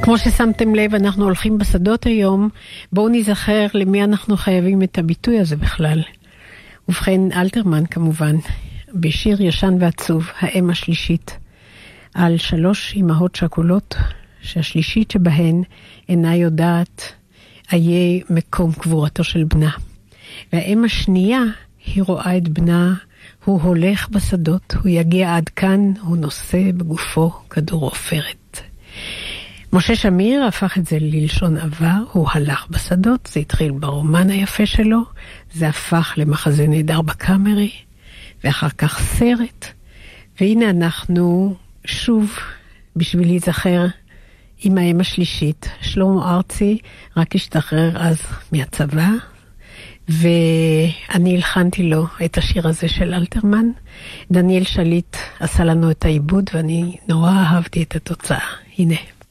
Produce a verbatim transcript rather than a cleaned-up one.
כמו ששמתם לב, אנחנו הולכים בשדות היום, בואו נזכר למי אנחנו חייבים את הביטוי הזה בכלל. ובכן, אלתרמן כמובן, בשיר ישן ועצוב, האם השלישית, על שלוש אמהות שכולות, שהשלישית שבהן אינה יודעת איה מקום קבורתו של בנה. והאם השנייה, היא רואה את בנה, הוא הולך בשדות, הוא יגיע עד כאן, הוא נושא בגופו כדור עופרת. משה שמיר הפך את זה ללשון עבר, הוא הלך בשדות, זה התחיל ברומן היפה שלו, זה הפך למחזה נהדר בקאמרי, ואחר כך סרט, והנה אנחנו שוב, בשביל להיזכר, עם האם השלישית. שלמה ארצי רק השתחרר אז מהצבא, ואני הלחנתי לו את השיר הזה של אלתרמן. דניאל שליט עשה לנו את העיבוד, ואני נורא אהבתי את התוצאה. הנה.